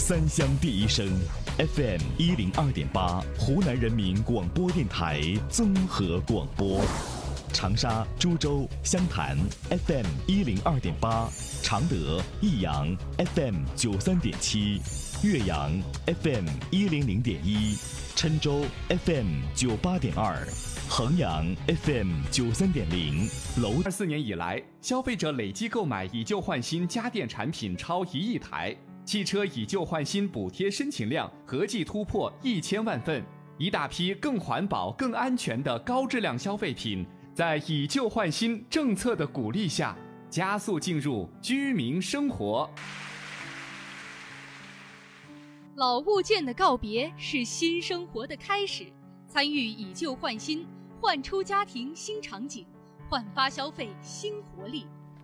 三乡第一声 FM 102.8，湖南人民广播电台综合广播。长沙、株洲、湘潭 FM 102.8，常德、益阳 FM 93.7，岳阳 FM 100.1，郴州 FM 98.2，衡阳 FM 93.0。 24年以来，消费者累计购买以旧换新家电产品超1亿台，汽车以旧换新补贴申请量合计突破1000万份，一大批更环保、更安全的高质量消费品，在以旧换新政策的鼓励下，加速进入居民生活。 老物件的告别是新生活的开始，参与以旧换新，焕出家庭新场景，焕发消费新活力。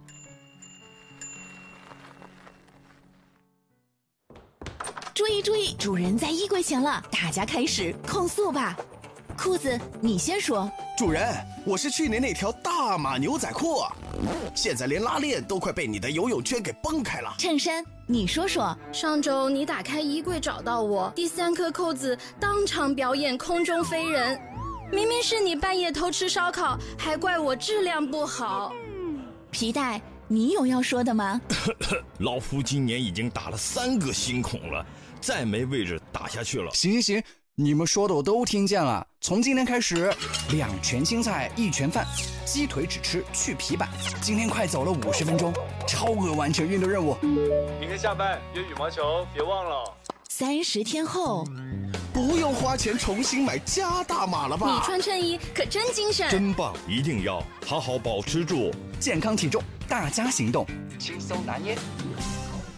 注意注意，主人在衣柜前了，大家开始控诉吧。裤子，你先说。 主人，我是去年那条大码牛仔裤，现在连拉链都快被你的游泳圈给崩开了。 衬衫，你说说。 上周你打开衣柜找到我，第3颗扣子当场表演空中飞人，明明是你半夜偷吃烧烤，还怪我质量不好。 皮带，你有要说的吗？ 老夫今年已经打了3个新孔了，再没位置打下去了。 行，你们说的我都听见了。从今天开始，2拳青菜1拳饭，鸡腿只吃去皮板。今天快走了50分钟，超额完成运动任务。 明天下班约羽毛球，别忘了。 30天后， 不用花钱重新买加大码了吧？ 你穿衬衣可真精神， 真棒！一定要好好保持住健康体重，大家行动，轻松拿捏。